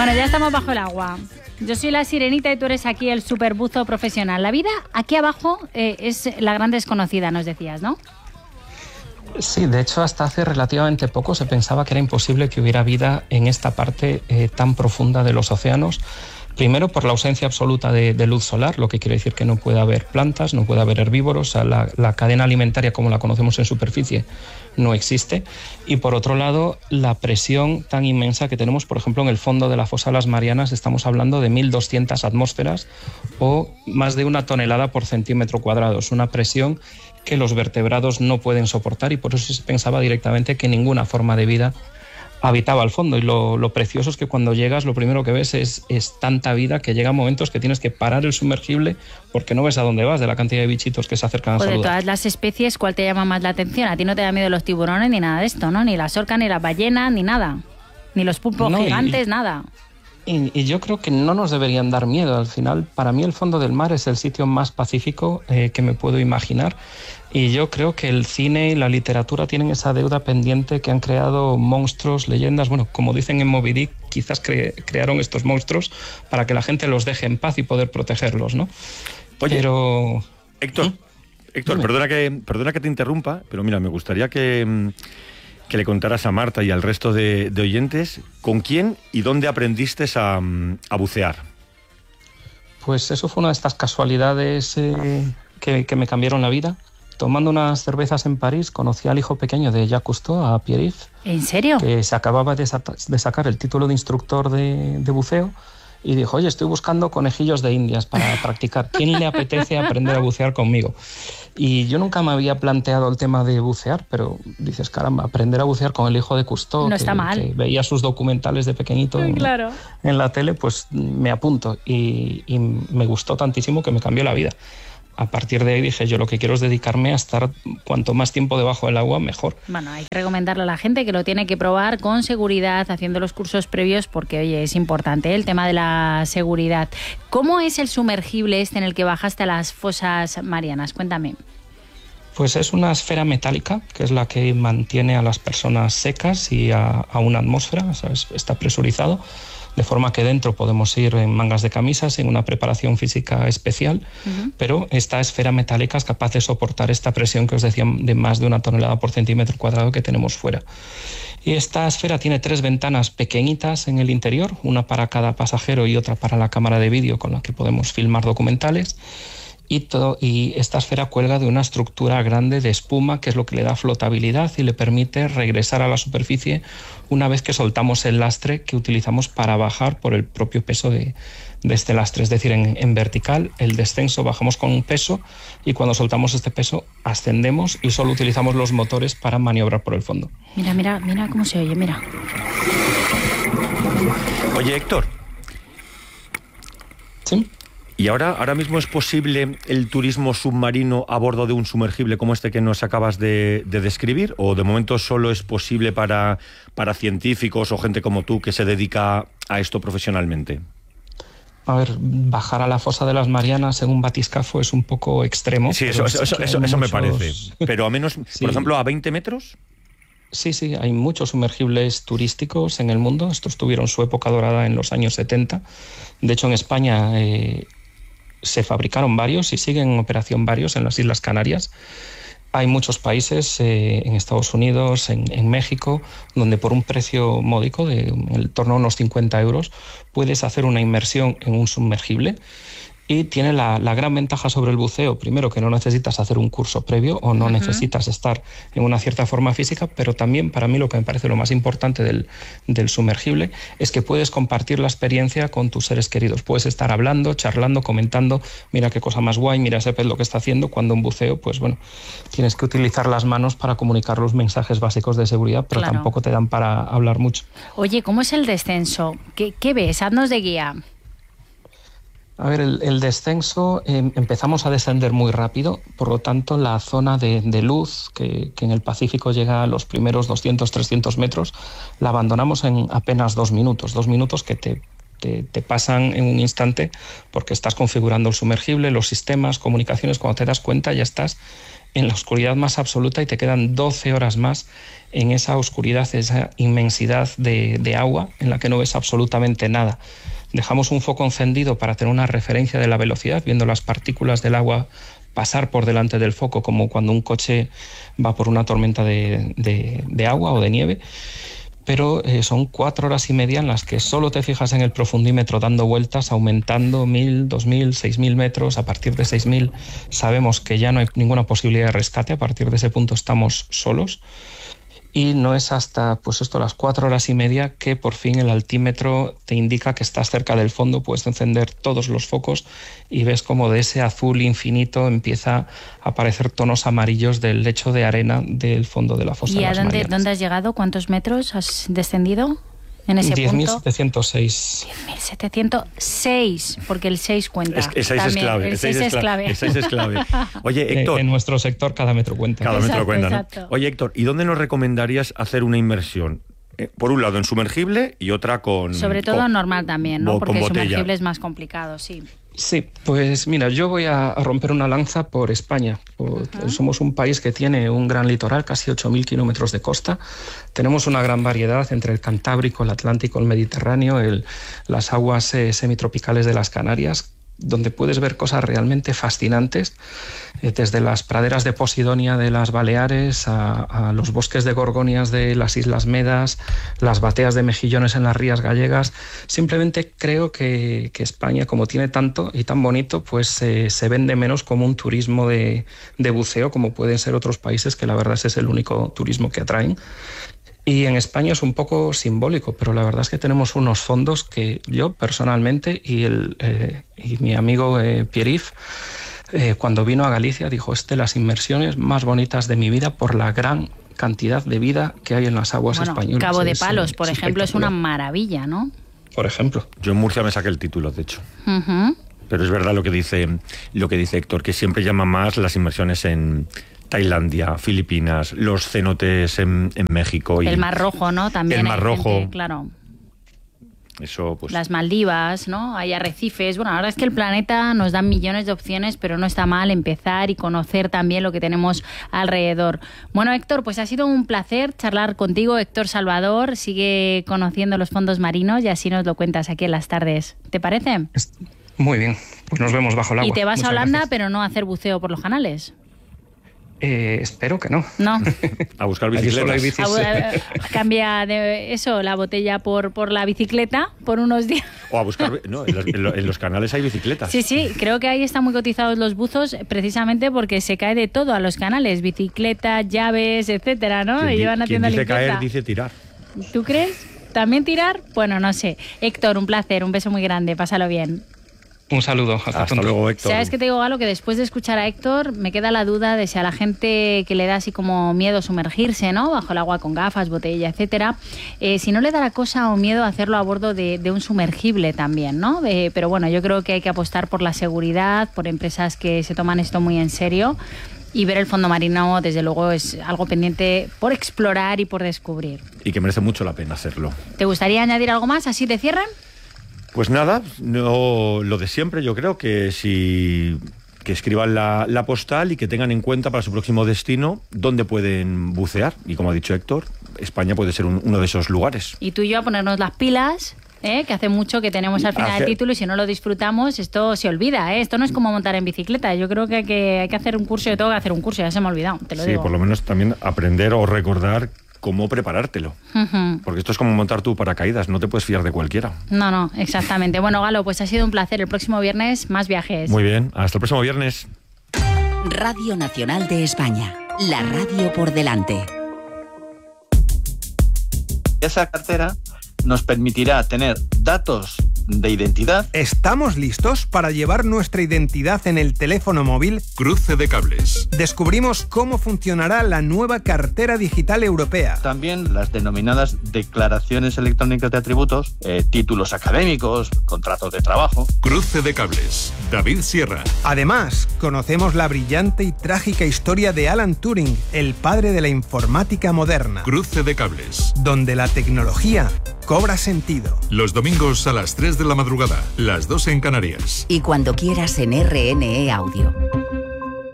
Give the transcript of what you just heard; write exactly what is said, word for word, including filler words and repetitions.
Bueno, ya estamos bajo el agua. Yo soy la sirenita y tú eres aquí el superbuzo profesional. La vida aquí abajo eh, es la gran desconocida, nos decías, ¿no? Sí, de hecho hasta hace relativamente poco se pensaba que era imposible que hubiera vida en esta parte eh, tan profunda de los océanos. Primero por la ausencia absoluta de, de luz solar, lo que quiere decir que no puede haber plantas, no puede haber herbívoros, o sea, la, la cadena alimentaria como la conocemos en superficie no existe. Y por otro lado, la presión tan inmensa que tenemos, por ejemplo, en el fondo de la fosa de las Marianas, estamos hablando de mil doscientas atmósferas o más de una tonelada por centímetro cuadrado. Es una presión que los vertebrados no pueden soportar y por eso se pensaba directamente que ninguna forma de vida habitaba al fondo. Y lo, lo precioso es que cuando llegas lo primero que ves es, es tanta vida que llega momentos que tienes que parar el sumergible porque no ves a dónde vas de la cantidad de bichitos que se acercan a saludar. saludar. De todas las especies, ¿cuál te llama más la atención? A ti no te da miedo los tiburones ni nada de esto, ¿no? Ni las orcas, ni las ballenas, ni nada. Ni los pulpos no, gigantes, y, nada. Y, y yo creo que no nos deberían dar miedo. Al final, para mí el fondo del mar es el sitio más pacífico eh, que me puedo imaginar. Y yo creo que el cine y la literatura tienen esa deuda pendiente que han creado monstruos, leyendas. Bueno, como dicen en Moby Dick, quizás cre- crearon estos monstruos para que la gente los deje en paz y poder protegerlos, ¿no? Oye, pero... Héctor, ¿Mm? Héctor, perdona que, perdona que te interrumpa, pero mira, me gustaría que, que le contaras a Marta y al resto de, de oyentes con quién y dónde aprendiste a, a bucear. Pues eso fue una de estas casualidades eh, que, que me cambiaron la vida. Tomando unas cervezas en París, conocí al hijo pequeño de Jacques Cousteau, a Pierre-Yves. ¿En serio? Que se acababa de, sa- de sacar el título de instructor de, de buceo y dijo, oye, estoy buscando conejillos de indias para practicar. ¿Quién le apetece aprender a bucear conmigo? Y yo nunca me había planteado el tema de bucear, pero dices, caramba, aprender a bucear con el hijo de Cousteau, no que, está mal. que veía sus documentales de pequeñito en, claro. en la tele, pues me apunto. Y, y me gustó tantísimo que me cambió la vida. A partir de ahí dije, yo lo que quiero es dedicarme a estar cuanto más tiempo debajo del agua, mejor. Bueno, hay que recomendarle a la gente que lo tiene que probar con seguridad, haciendo los cursos previos, porque, oye, es importante el tema de la seguridad. ¿Cómo es el sumergible este en el que bajaste a las fosas marianas? Cuéntame. Pues es una esfera metálica, que es la que mantiene a las personas secas y a, a una atmósfera, o sea, está presurizado, de forma que dentro podemos ir en mangas de camisas, en una preparación física especial, uh-huh. pero esta esfera metálica es capaz de soportar esta presión que os decía de más de una tonelada por centímetro cuadrado que tenemos fuera. Y esta esfera tiene tres ventanas pequeñitas en el interior, una para cada pasajero y otra para la cámara de vídeo con la que podemos filmar documentales. Y, todo, y esta esfera cuelga de una estructura grande de espuma que es lo que le da flotabilidad y le permite regresar a la superficie una vez que soltamos el lastre que utilizamos para bajar por el propio peso de, de este lastre. Es decir, en, en vertical el descenso bajamos con un peso y cuando soltamos este peso ascendemos y solo utilizamos los motores para maniobrar por el fondo. Mira, mira, mira cómo se oye, mira. Oye, Héctor. ¿Sí? ¿Y ahora, ahora mismo es posible el turismo submarino a bordo de un sumergible como este que nos acabas de, de describir? ¿O de momento solo es posible para, para científicos o gente como tú que se dedica a esto profesionalmente? A ver, bajar a la fosa de las Marianas en un batiscafo es un poco extremo. Sí, eso, eso, eso, eso, eso me parece. Pero a menos, sí. por ejemplo, a veinte metros... Sí, sí, hay muchos sumergibles turísticos en el mundo. Estos tuvieron su época dorada en los años setenta. De hecho, en España eh, se fabricaron varios y siguen en operación varios en las Islas Canarias. Hay muchos países, eh, en Estados Unidos, en, en México, donde por un precio módico de en torno a unos cincuenta euros puedes hacer una inmersión en un sumergible. Y tiene la, la gran ventaja sobre el buceo, primero que no necesitas hacer un curso previo o no uh-huh. necesitas estar en una cierta forma física, pero también para mí lo que me parece lo más importante del, del sumergible es que puedes compartir la experiencia con tus seres queridos. Puedes estar hablando, charlando, comentando, mira qué cosa más guay, mira ese pez lo que está haciendo, cuando un buceo, pues bueno, tienes que utilizar las manos para comunicar los mensajes básicos de seguridad, pero claro. tampoco te dan para hablar mucho. Oye, ¿cómo es el descenso? ¿Qué, qué ves? Haznos de guía. A ver, el, el descenso, eh, empezamos a descender muy rápido, por lo tanto la zona de, de luz, que, que en el Pacífico llega a los primeros doscientos, trescientos metros, la abandonamos en apenas dos minutos, dos minutos que te, te, te pasan en un instante porque estás configurando el sumergible, los sistemas, comunicaciones, cuando te das cuenta ya estás en la oscuridad más absoluta y te quedan doce horas más en esa oscuridad, esa inmensidad de, de agua en la que no ves absolutamente nada. Dejamos un foco encendido para tener una referencia de la velocidad, viendo las partículas del agua pasar por delante del foco, como cuando un coche va por una tormenta de, de, de agua o de nieve. Pero eh, son cuatro horas y media en las que solo te fijas en el profundímetro dando vueltas, aumentando mil, dos mil, seis mil metros. A partir de seis mil sabemos que ya no hay ninguna posibilidad de rescate, a partir de ese punto estamos solos. Y no es hasta pues esto, las cuatro horas y media que por fin el altímetro te indica que estás cerca del fondo, puedes encender todos los focos y ves como de ese azul infinito empieza a aparecer tonos amarillos del lecho de arena del fondo de la fosa. ¿Y de a las dónde, Marianas. dónde has llegado? ¿Cuántos metros has descendido en ese diez mil punto? setecientos seis. diez mil setecientos seis, porque el seis cuenta. Es, el seis es clave. El seis es clave. El seis es clave. Oye, Héctor. En, en nuestro sector cada metro cuenta. Cada Exacto, metro cuenta, ¿no? exacto. Oye, Héctor, ¿y dónde nos recomendarías hacer una inmersión? Eh, por un lado en sumergible y otra con... Sobre todo con, normal también, ¿no? Con Porque botella. sumergible es más complicado, sí. Sí, pues mira, yo voy a romper una lanza por España. Uh-huh. Somos un país que tiene un gran litoral, casi ocho mil kilómetros de costa. Tenemos una gran variedad entre el Cantábrico, el Atlántico, el Mediterráneo, el, las aguas eh, semitropicales de las Canarias, donde puedes ver cosas realmente fascinantes, eh, desde las praderas de Posidonia de las Baleares a, a los bosques de gorgonias de las Islas Medas, las bateas de mejillones en las rías gallegas. Simplemente creo que, que España, como tiene tanto y tan bonito, pues eh, se vende menos como un turismo de, de buceo, como pueden ser otros países que la verdad ese es el único turismo que atraen. Y en España es un poco simbólico, pero la verdad es que tenemos unos fondos que yo personalmente y, el, eh, y mi amigo eh, Pierif, eh, cuando vino a Galicia, dijo, este las inmersiones más bonitas de mi vida por la gran cantidad de vida que hay en las aguas bueno, españolas. Cabo de es, Palos, por es ejemplo, es una maravilla, ¿no? Por ejemplo. Yo en Murcia me saqué el título, de hecho. Uh-huh. Pero es verdad lo que dice, lo que dice Héctor, que siempre llama más las inmersiones en Tailandia, Filipinas, los cenotes en, en México. Y el Mar Rojo, ¿no? También el Mar Rojo. Gente, claro. Eso, pues... Las Maldivas, ¿no? Hay arrecifes. Bueno, la verdad es que el planeta nos da millones de opciones, pero no está mal empezar y conocer también lo que tenemos alrededor. Bueno, Héctor, pues ha sido un placer charlar contigo. Héctor Salvador sigue conociendo los fondos marinos y así nos lo cuentas aquí en las tardes. ¿Te parece? Muy bien, pues nos vemos bajo el agua. Y te vas Muchas a Holanda, gracias. pero no a hacer buceo por los canales. Eh, espero que no. No. A buscar Allí solo hay bicicletas. bicis. A, cambia de eso, la botella por, por la bicicleta por unos días. O a buscar... No, en los, en los- en los canales hay bicicletas. Sí, sí, creo que ahí están muy cotizados los buzos precisamente porque se cae de todo a los canales, bicicletas, llaves, etcétera, ¿no? Quien Y di- llevan quien haciendo dice limpieza. caer, dice tirar. ¿Tú crees? ¿También tirar? Bueno, no sé. Héctor, un placer, un beso muy grande, pásalo bien. Un saludo. Hasta, Hasta pronto. luego, Héctor. ¿Sabes qué te digo, Galo? Que después de escuchar a Héctor me queda la duda de si a la gente que le da así como miedo sumergirse, ¿no? Bajo el agua con gafas, botella, etcétera, eh, si no le dará cosa o miedo hacerlo a bordo de, de un sumergible también, ¿no? Eh, pero bueno, yo creo que hay que apostar por la seguridad, por empresas que se toman esto muy en serio. Y ver el fondo marino, desde luego, es algo pendiente por explorar y por descubrir. Y que merece mucho la pena hacerlo. ¿Te gustaría añadir algo más así de cierre? Pues nada, no, lo de siempre, yo creo que si que escriban la, la postal y que tengan en cuenta para su próximo destino dónde pueden bucear. Y como ha dicho Héctor, España puede ser un- uno de esos lugares. Y tú y yo a ponernos las pilas, ¿eh? Que hace mucho que tenemos al final Hace- el título y si no lo disfrutamos, esto se olvida, ¿eh? Esto no es como montar en bicicleta. Yo creo que hay que, hay que hacer un curso, yo tengo que hacer un curso, ya se me ha olvidado, te lo Sí, digo. por lo menos también aprender o recordar cómo preparártelo. Ujú. Porque esto es como montar tu paracaídas, no te puedes fiar de cualquiera. No, no, exactamente. Bueno, Galo, pues ha sido un placer. El próximo viernes, más viajes. Muy bien, hasta el próximo viernes. Radio Nacional de España. La radio por delante. Esa cartera nos permitirá tener datos de identidad. ¿Estamos listos para llevar nuestra identidad en el teléfono móvil? Cruce de cables. Descubrimos cómo funcionará la nueva cartera digital europea. También las denominadas declaraciones electrónicas de atributos, eh, títulos académicos, contratos de trabajo. Cruce de cables. David Sierra. Además, conocemos la brillante y trágica historia de Alan Turing, el padre de la informática moderna, Cruce de cables. donde la tecnología cobra sentido. Los domingos a las tres de la madrugada, las dos en Canarias. Y cuando quieras en R N E Audio.